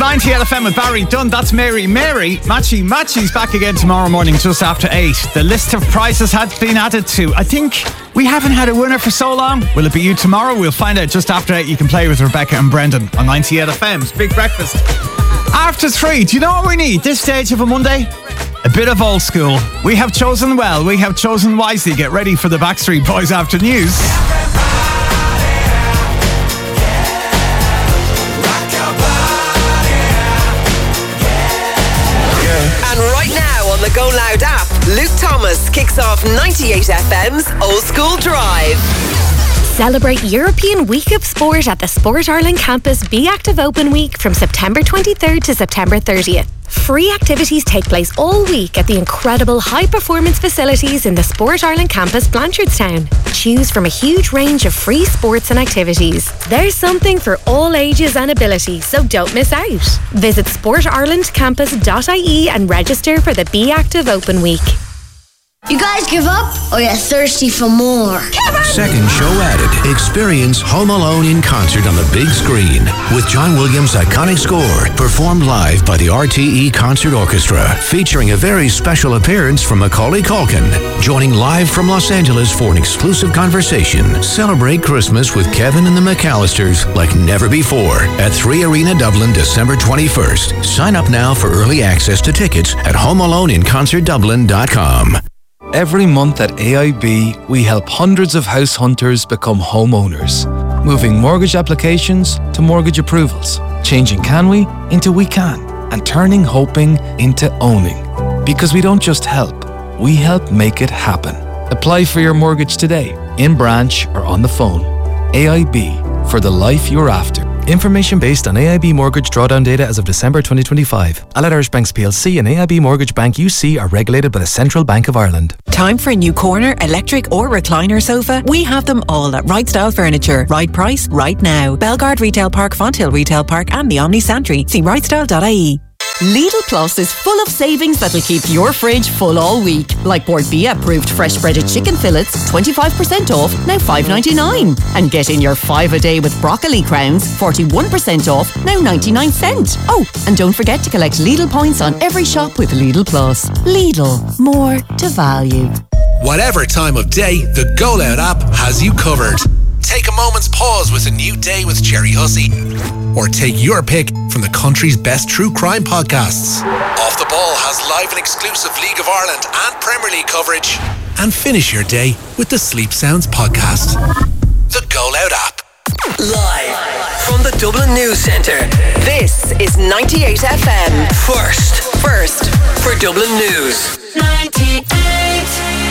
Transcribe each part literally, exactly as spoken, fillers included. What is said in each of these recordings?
ninety L F M with Barry Dunn. That's Mary Mary. Matchy Matchy's back again tomorrow morning just after eight. The list of prizes has been added to. I think we haven't had a winner for so long. Will it be you tomorrow? We'll find out just after eight. You can play with Rebecca and Brendan on ninety L F M's Big Breakfast. After three, do you know what we need this stage of a Monday? A bit of old school. We have chosen well. We have chosen wisely. Get ready for the Backstreet Boys after news. And right now on the Go Loud app, Luke Thomas kicks off ninety-eight F M's Old School Drive. Celebrate European Week of Sport at the Sport Ireland campus Be Active Open Week from September twenty-third to September thirtieth. Free activities take place all week at the incredible high-performance facilities in the Sport Ireland campus Blanchardstown. Choose from a huge range of free sports and activities. There's something for all ages and abilities, so don't miss out. Visit sport ireland campus dot I E and register for the Be Active Open Week. You guys give up, or you're thirsty for more? Second show added. Experience Home Alone in concert on the big screen with John Williams' iconic score performed live by the R T E Concert Orchestra, featuring a very special appearance from Macaulay Culkin. Joining live from Los Angeles for an exclusive conversation. Celebrate Christmas with Kevin and the McAllisters like never before at three Arena Dublin, December twenty-first. Sign up now for early access to tickets at home alone in concert dublin dot com. Every month at A I B, we help hundreds of house hunters become homeowners, moving mortgage applications to mortgage approvals, changing can we into we can, and turning hoping into owning. Because we don't just help, we help make it happen. Apply for your mortgage today, in branch or on the phone. A I B, for the life you're after. Information based on A I B mortgage drawdown data as of December twenty twenty-five. Allied Irish Banks P L C and A I B Mortgage Bank U C are regulated by the Central Bank of Ireland. Time for a new corner, electric or recliner sofa? We have them all at Right Style Furniture. Right price, right now. Belgard Retail Park, Fonthill Retail Park and the Omni Santry. See right style dot I E. Lidl Plus is full of savings that'll keep your fridge full all week. Like Bordbia approved fresh breaded chicken fillets, twenty-five percent off, now five ninety-nine. And get in your five a day with broccoli crowns, forty-one percent off, now ninety-nine cents. Oh, and don't forget to collect Lidl points on every shop with Lidl Plus. Lidl, more to value. Whatever time of day, the Go Loud app has you covered. Take a moment's pause with a new day with Jerry Hussey. Or take your pick from the country's best true crime podcasts. Off the Ball has live and exclusive League of Ireland and Premier League coverage. And finish your day with the Sleep Sounds podcast. The Go Loud app. Live from the Dublin News Centre, this is ninety-eight F M. First, first for Dublin News. ninety-eight.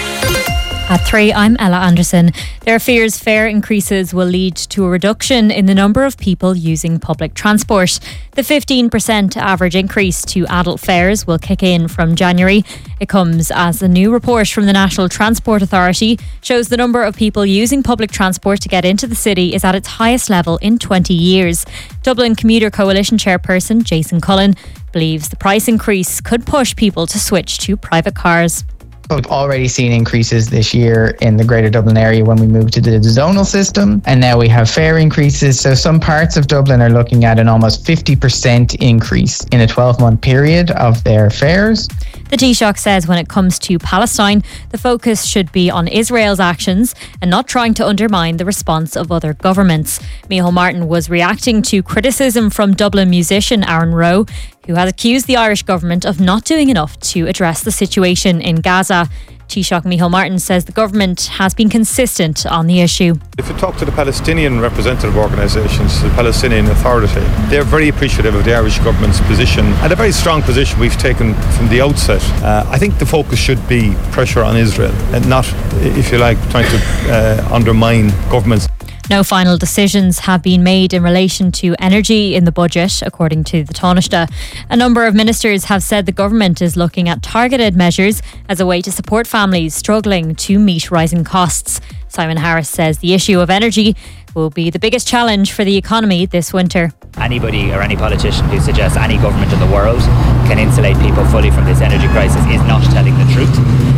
At three, I'm Ella Anderson. There are fears fare increases will lead to a reduction in the number of people using public transport. The fifteen percent average increase to adult fares will kick in from January. It comes as a new report from the National Transport Authority shows the number of people using public transport to get into the city is at its highest level in twenty years. Dublin Commuter Coalition chairperson Jason Cullen believes the price increase could push people to switch to private cars. We've already seen increases this year in the Greater Dublin area when we moved to the zonal system, and now we have fare increases. So some parts of Dublin are looking at an almost fifty percent increase in a twelve-month period of their fares. The Taoiseach says when it comes to Palestine, the focus should be on Israel's actions and not trying to undermine the response of other governments. Micheál Martin was reacting to criticism from Dublin musician Aaron Rowe, who has accused the Irish government of not doing enough to address the situation in Gaza. Taoiseach Micheál Martin says the government has been consistent on the issue. If you talk to the Palestinian representative organisations, the Palestinian Authority, they're very appreciative of the Irish government's position and a very strong position we've taken from the outset. Uh, I think the focus should be pressure on Israel and not, if you like, trying to uh, undermine governments. No final decisions have been made in relation to energy in the budget, according to the Taoiseach. A number of ministers have said the government is looking at targeted measures as a way to support families struggling to meet rising costs. Simon Harris says the issue of energy will be the biggest challenge for the economy this winter. Anybody or any politician who suggests any government in the world can insulate people fully from this energy crisis is not telling the truth.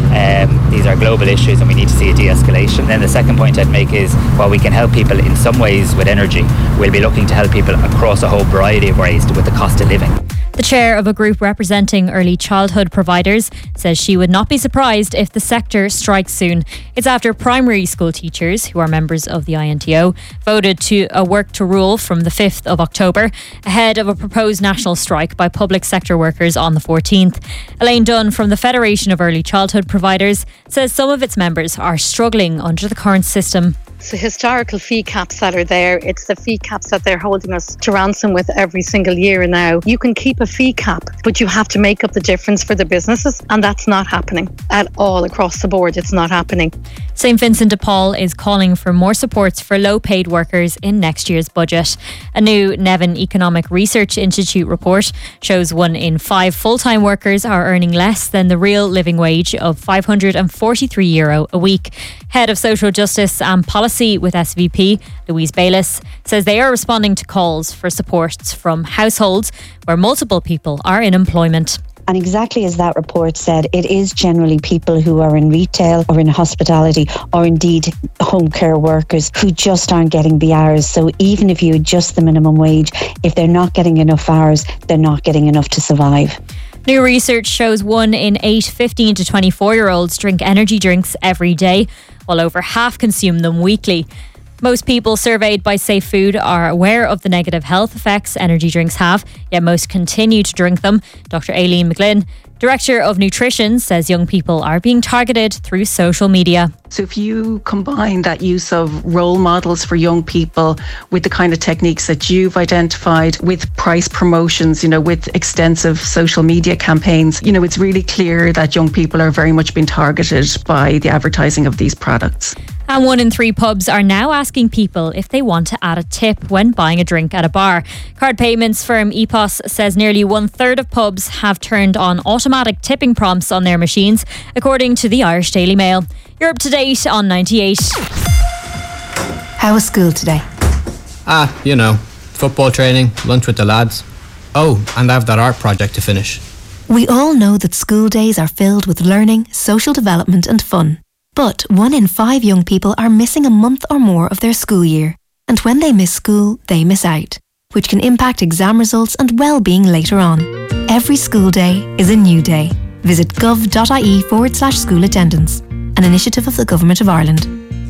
Um, these are global issues and we need to see a de-escalation. Then the second point I'd make is, while we can help people in some ways with energy, we'll be looking to help people across a whole variety of ways with the cost of living. The chair of a group representing early childhood providers says she would not be surprised if the sector strikes soon. It's after primary school teachers, who are members of the I N T O, voted to a work to rule from the fifth of October, ahead of a proposed national strike by public sector workers on the fourteenth. Elaine Dunn from the Federation of Early Childhood Providers says some of its members are struggling under the current system. It's the historical fee caps that are there. It's the fee caps that they're holding us to ransom with every single year now. You can keep a fee cap, but you have to make up the difference for the businesses, and that's not happening at all across the board. It's not happening. Saint Vincent de Paul is calling for more supports for low-paid workers in next year's budget. A new Nevin Economic Research Institute report shows one in five full-time workers are earning less than the real living wage of five hundred forty-three euro a week. Head of Social Justice and Policy with S V P, Louise Bayliss, says they are responding to calls for supports from households where multiple people are in employment. And exactly as that report said, it is generally people who are in retail or in hospitality or indeed home care workers who just aren't getting the hours. So even if you adjust the minimum wage, if they're not getting enough hours, they're not getting enough to survive. New research shows one in eight fifteen to twenty-four year olds drink energy drinks every day, while over half consume them weekly. Most people surveyed by Safe Food are aware of the negative health effects energy drinks have, yet most continue to drink them. Doctor Aileen McGlynn, Director of Nutrition, says young people are being targeted through social media. So if you combine that use of role models for young people with the kind of techniques that you've identified, with price promotions, you know, with extensive social media campaigns, you know, it's really clear that young people are very much being targeted by the advertising of these products. And one in three pubs are now asking people if they want to add a tip when buying a drink at a bar. Card payments firm E P O S says nearly one third of pubs have turned on automatic tipping prompts on their machines, according to the Irish Daily Mail. You're up to date on ninety-eight. How was school today? Ah, you know, football training, lunch with the lads. Oh, and I have that art project to finish. We all know that school days are filled with learning, social development and fun. But one in five young people are missing a month or more of their school year. And when they miss school, they miss out, which can impact exam results and well-being later on. Every school day is a new day. Visit gov.ie forward slash school attendance, an initiative of the Government of Ireland.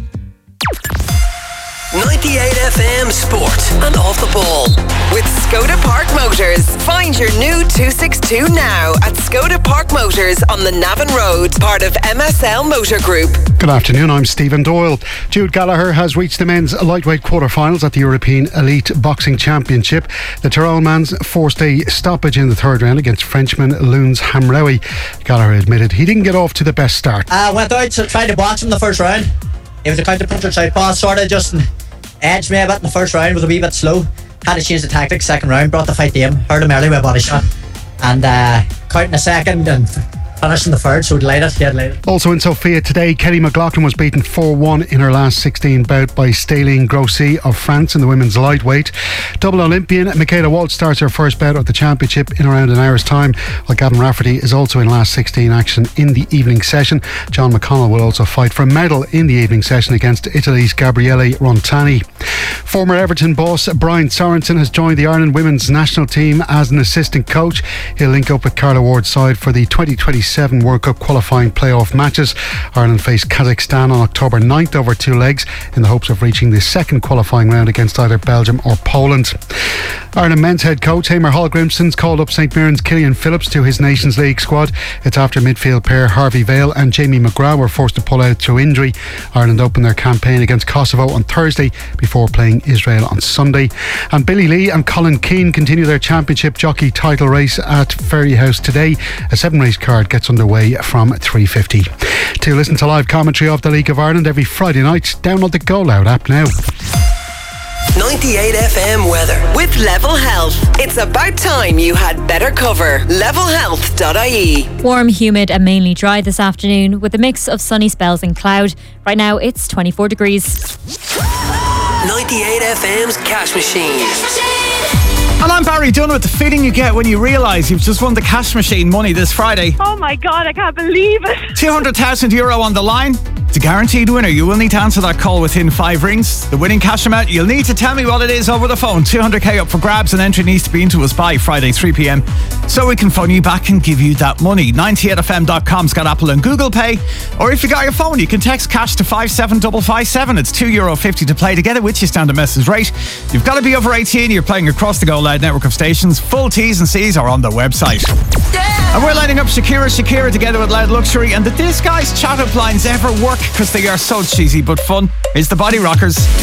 ninety-eight F M Sport and Off the Ball with Skoda Park Motors. Find your new two sixty-two now at Skoda Park Motors on the Navan Road, part of M S L Motor Group. Good afternoon, I'm Stephen Doyle. Jude Gallagher has reached the men's lightweight quarter-finals at the European Elite Boxing Championship. The Tyrol man's forced a stoppage in the third round against Frenchman Luns Hamraoui. Gallagher admitted he didn't get off to the best start. I uh, went out to try to box him in the first round. It was a counter-puncher southpaw, sort of just edged me a bit in the first round, was a wee bit slow. Had to change the tactics second round, brought the fight to him, hurt him early with a body shot, and uh, counting a second and finished in the third, so delighted, yeah, delighted. Also in Sofia today, Kelly McLaughlin was beaten four one in her last sixteen bout by Staline Grossi of France in the women's lightweight. Double Olympian Michaela Waltz starts her first bout of the championship in around an hour's time, while Gavin Rafferty is also in last sixteen action in the evening session. John McConnell will also fight for a medal in the evening session against Italy's Gabriele Rontani. Former Everton boss Brian Sorensen has joined the Ireland women's national team as an assistant coach. He'll link up with Carla Ward's side for the twenty twenty-seven World Cup qualifying playoff matches. Ireland face Kazakhstan on October ninth over two legs in the hopes of reaching the second qualifying round against either Belgium or Poland. Ireland men's head coach Hamer Hallgrimsson's called up St Mirren's Killian Phillips to his Nations League squad. It's after midfield pair Harvey Vale and Jamie McGrath were forced to pull out through injury. Ireland opened their campaign against Kosovo on Thursday before playing Israel on Sunday. And Billy Lee and Colin Keane continue their championship jockey title race at Ferryhouse today. A seven race card gets underway from three fifty. To listen to live commentary of the League of Ireland every Friday night, download the Go Loud app now. ninety-eight F M weather with Level Health. It's about time you had better cover. level health dot I E. Warm, humid and mainly dry this afternoon with a mix of sunny spells and cloud. Right now it's twenty-four degrees. ninety-eight F M's Cash Machine. And I'm Barry Dunn with the feeling you get when you realise you've just won the cash machine money this Friday. Oh my God, I can't believe it. two hundred thousand euro on the line. It's a guaranteed winner. You will need to answer that call within five rings. The winning cash amount, you'll need to tell me what it is over the phone. two hundred k up for grabs, and entry needs to be into us by Friday three p.m. so we can phone you back and give you that money. ninety-eight f m dot com's got Apple and Google Pay. Or if you got your phone, you can text cash to five seven five five seven. It's two euro fifty to play. To get it with your standard message rate, you've got to be over eighteen. You're playing across the Go Loud network of stations. Full T's and C's are on the website. Yeah. And we're lining up Shakira Shakira together with Loud Luxury. And did this guy's chat-up lines ever work? Because they are so cheesy but fun. It's the Body Rockers.